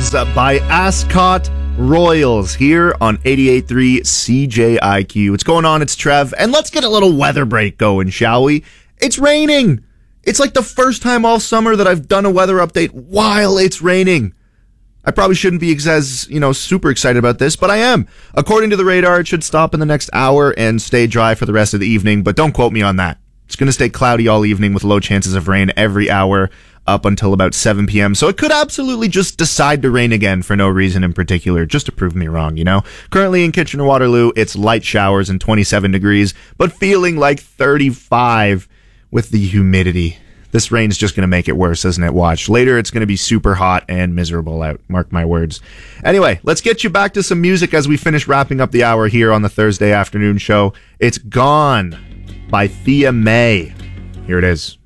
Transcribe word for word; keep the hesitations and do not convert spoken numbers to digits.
Royals by Ascot Royals here on eighty-eight point three C J I Q. What's going on? It's Trev. And let's get a little weather break going, shall we? It's raining. It's like the first time all summer that I've done a weather update while it's raining. I probably shouldn't be as, you know, super excited about this, but I am. According to the radar, it should stop in the next hour and stay dry for the rest of the evening, but don't quote me on that. It's going to stay cloudy all evening with low chances of rain every hour up until about seven p.m. So it could absolutely just decide to rain again for no reason in particular, just to prove me wrong, you know? Currently in Kitchener-Waterloo, it's light showers and twenty-seven degrees, but feeling like thirty-five with the humidity. This rain's just going to make it worse, isn't it? Watch. Later, it's going to be super hot and miserable out. Mark my words. Anyway, let's get you back to some music as we finish wrapping up the hour here on the Thursday afternoon show. It's Gone by Thea May. Here it is.